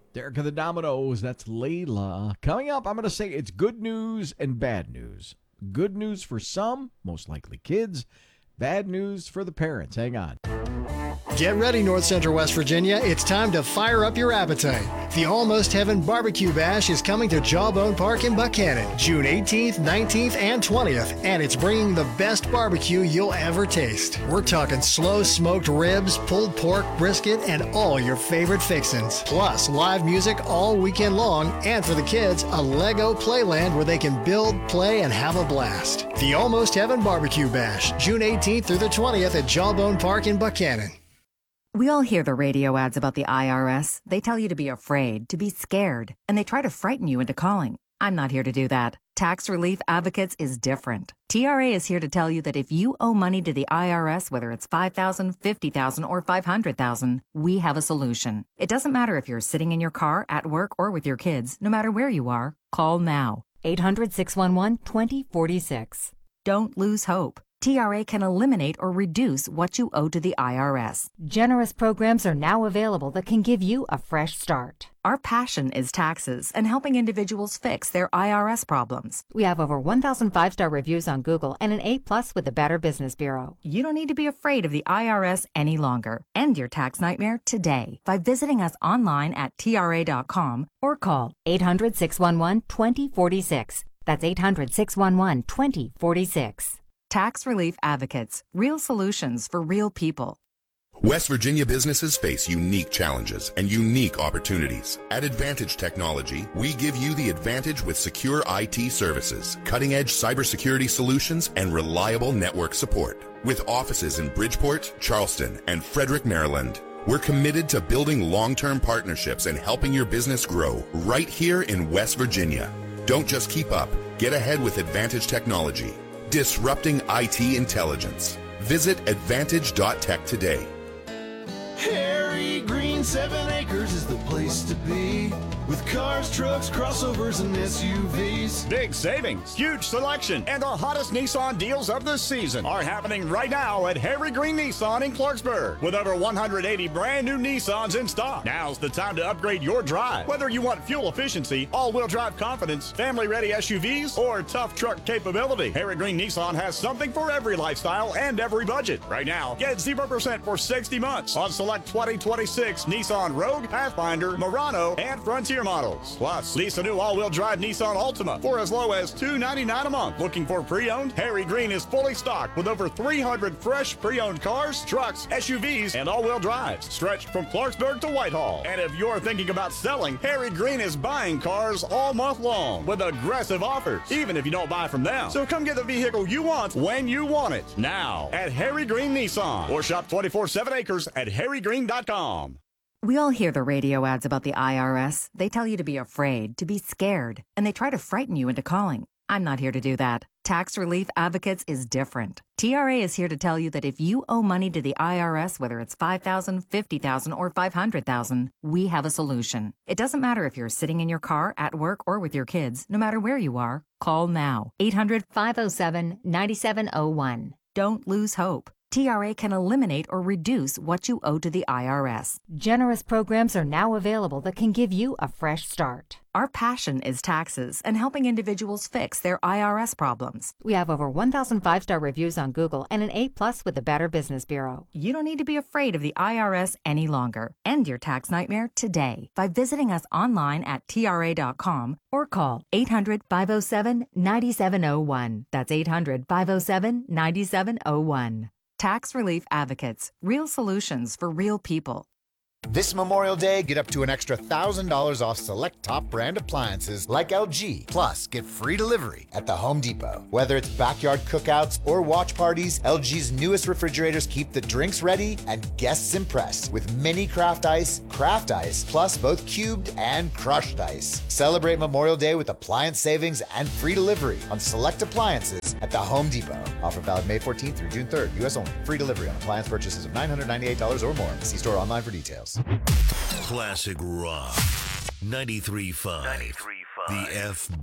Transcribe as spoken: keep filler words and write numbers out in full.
Derek of the Dominoes, that's Layla. Coming up, I'm going to say it's good news and bad news. Good news for some, most likely kids. Bad news for the parents. Hang on. Get ready, North Central West Virginia. It's time to fire up your appetite. The Almost Heaven Barbecue Bash is coming to Jawbone Park in Buchanan, June eighteenth, nineteenth, and twentieth, and it's bringing the best barbecue you'll ever taste. We're talking slow smoked ribs, pulled pork, brisket, and all your favorite fixins. Plus, live music all weekend long, and for the kids, a Lego playland where they can build, play, and have a blast. The Almost Heaven Barbecue Bash, June eighteenth through the twentieth at Jawbone Park in Buchanan. We all hear the radio ads about the I R S. They tell you to be afraid, to be scared, and they try to frighten you into calling. I'm not here to do that. Tax Relief Advocates is different. T R A is here to tell you that if you owe money to the I R S, whether it's five thousand dollars, fifty thousand dollars, or five hundred thousand dollars, we have a solution. It doesn't matter if you're sitting in your car, at work, or with your kids. No matter where you are, call now. eight hundred, six one one, two zero four six. Don't lose hope. T R A can eliminate or reduce what you owe to the I R S. Generous programs are now available that can give you a fresh start. Our passion is taxes and helping individuals fix their I R S problems. We have over one thousand five-star reviews on Google and an A plus with the Better Business Bureau. You don't need to be afraid of the I R S any longer. End your tax nightmare today by visiting us online at T R A dot com or call eight hundred, six one one, two zero four six. That's eight hundred, six one one, two zero four six. Tax Relief Advocates. Real solutions for real people. West Virginia businesses face unique challenges and unique opportunities. At Advantage Technology, we give you the advantage with secure I T services, cutting-edge cybersecurity solutions, and reliable network support. With offices in Bridgeport, Charleston, and Frederick, Maryland, we're committed to building long-term partnerships and helping your business grow right here in West Virginia. Don't just keep up. Get ahead with Advantage Technology. Disrupting I T intelligence. Visit advantage dot tech today. Harry Green Seven Acres is the place to be, with cars, trucks, crossovers, and S U Vs. Big savings, huge selection, and the hottest Nissan deals of the season are happening right now at Harry Green Nissan in Clarksburg. With over one hundred eighty brand new Nissans in stock, now's the time to upgrade your drive. Whether you want fuel efficiency, all-wheel drive confidence, family-ready S U Vs, or tough truck capability, Harry Green Nissan has something for every lifestyle and every budget. Right now, get zero percent for sixty months on select twenty twenty-six Nissan Rogue, Pathfinder, Murano, and Frontier models. Plus, lease a new all-wheel drive Nissan Altima for as low as two hundred ninety-nine dollars a month. Looking for pre-owned? Harry Green is fully stocked with over three hundred fresh pre-owned cars, trucks, S U Vs, and all-wheel drives, stretched from Clarksburg to Whitehall. And if you're thinking about selling, Harry Green is buying cars all month long with aggressive offers, even if you don't buy from them. So come get the vehicle you want when you want it. Now at Harry Green Nissan, or shop twenty-four seven acres at harry green dot com. We all hear the radio ads about the I R S. They tell you to be afraid, to be scared, and they try to frighten you into calling. I'm not here to do that. Tax Relief Advocates is different. T R A is here to tell you that if you owe money to the I R S, whether it's five thousand dollars, fifty thousand dollars, or five hundred thousand dollars, we have a solution. It doesn't matter if you're sitting in your car, at work, or with your kids. No matter where you are, call now. eight hundred, five oh seven, nine seven oh one. Don't lose hope. T R A can eliminate or reduce what you owe to the I R S. Generous programs are now available that can give you a fresh start. Our passion is taxes and helping individuals fix their I R S problems. We have over one thousand five-star reviews on Google and an A plus with the Better Business Bureau. You don't need to be afraid of the I R S any longer. End your tax nightmare today by visiting us online at T R A dot com or call eight hundred, five oh seven, nine seven oh one. That's eight hundred, five oh seven, nine seven oh one. Tax Relief Advocates. Real solutions for real people. This Memorial Day, get up to an extra one thousand dollars off select top brand appliances like L G. Plus, get free delivery at the Home Depot. Whether it's backyard cookouts or watch parties, L G's newest refrigerators keep the drinks ready and guests impressed with mini craft ice, craft ice, plus both cubed and crushed ice. Celebrate Memorial Day with appliance savings and free delivery on select appliances at the Home Depot. Offer valid May fourteenth through June third. U S only. Free delivery on appliance purchases of nine hundred ninety-eight dollars or more. See store online for details. Classic Rock ninety-three point five. The F